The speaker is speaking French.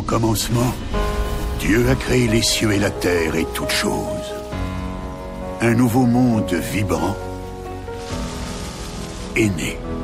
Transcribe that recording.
commencement, Dieu a créé les cieux et la terre et toutes choses. Un nouveau monde vibrant est né.